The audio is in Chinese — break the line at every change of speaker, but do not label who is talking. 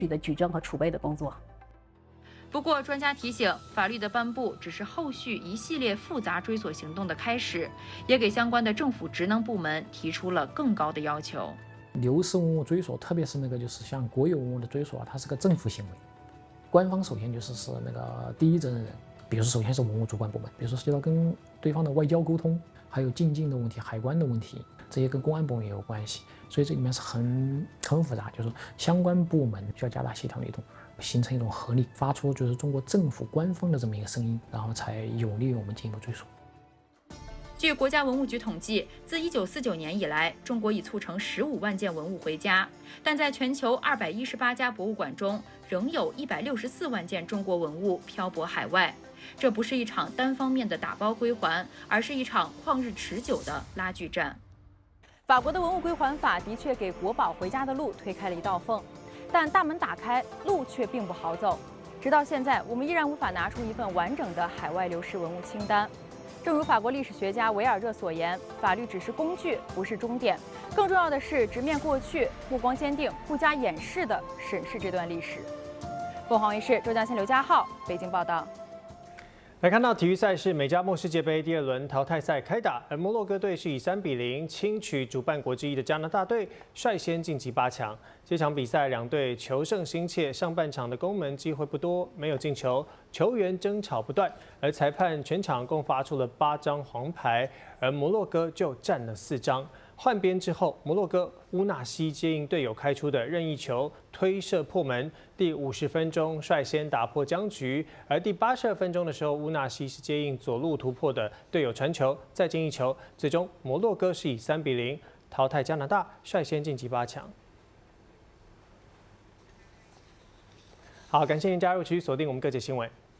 的举证和储备的工作。
不过，专家提醒，法律的颁布只是后续一系列复杂追索行动的开始，也给相关的政府职能部门提出了更高的要求。
流失文物追索，特别是就是像国有文物的追索啊，它是个政府行为，官方首先是那个第一责任人，比如说首先是文物主管部门，比如说涉及到跟对方的外交沟通，还有进境的问题、海关的问题，这些跟公安部门也有关系，所以这里面是很复杂，就是说相关部门需要加大协调力度，形成一种合力，发出就是中国政府官方的这么一个声音，然后才有利于我们进一步追索。
据国家文物局统计，自1949年以来，中国已促成15万件文物回家，但在全球218家博物馆中，仍有164万件中国文物漂泊海外。这不是一场单方面的打包归还，而是一场旷日持久的拉锯战。
法国的文物归还法的确给国宝回家的路推开了一道缝，但大门打开，路却并不好走。直到现在，我们依然无法拿出一份完整的海外流失文物清单。正如法国历史学家维尔热所言，法律只是工具，不是终点。更重要的是直面过去，目光坚定、不加掩饰地审视这段历史。凤凰卫视浙江线刘家浩北京报道。
来看到体育赛事，美加墨世界杯第2轮淘汰赛开打，而摩洛哥队是以3-0轻取主办国之一的加拿大队，率先晋级8强。这场比赛两队求胜心切，上半场的攻门机会不多，没有进球，球员争吵不断，而裁判全场共发出了8张黄牌，而摩洛哥就占了4张。换边之后，摩洛哥乌纳西接应队友开出的任意球推射破门，第50分钟率先打破僵局。而第82分钟的时候，乌纳西是接应左路突破的队友传球，再进一球。最终摩洛哥是以3-0淘汰加拿大，率先晋级8强。好，感谢您加入，持续锁定我们各界新闻。